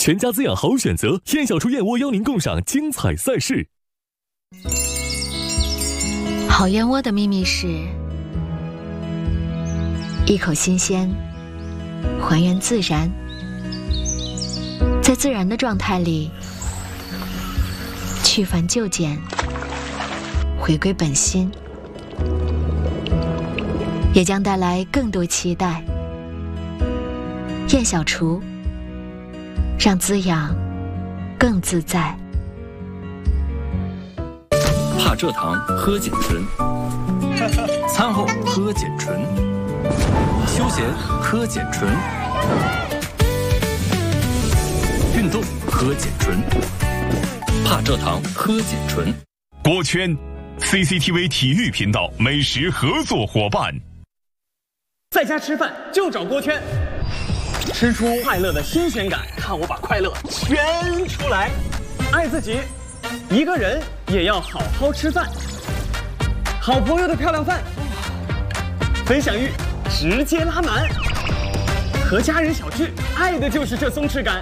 全家滋养好选择，燕小厨燕窝邀您共赏精彩赛事。 好燕窝的秘密是一口新鲜，还原自然，在自然的状态里去繁就简，回归本心，也将带来更多期待。燕小厨，让滋养更自在。 怕蔗糖喝碱醇，餐后喝碱醇，休闲喝碱醇，运动喝碱醇，怕蔗糖喝碱醇。 锅圈 CCTV 体育频道美食合作伙伴。 在家吃饭就找锅圈，吃出快乐的新鲜感，看我把快乐圈出来。爱自己，一个人也要好好吃饭。好朋友的漂亮饭，分享欲直接拉满。和家人小聚，爱的就是这松弛感。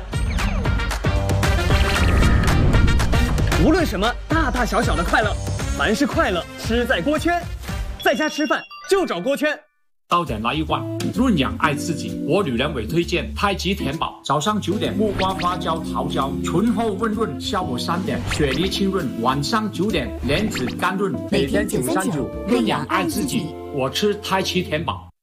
无论什么大大小小的快乐，凡是快乐吃在锅圈。在家吃饭就找锅圈。 早点来一罐润养爱自己，我女人伟推荐太极田宝。早上9点木瓜花椒桃胶，醇厚温润；下午3点雪梨清润，晚上9点莲子甘润。每天939润养爱自己，我吃太极田宝。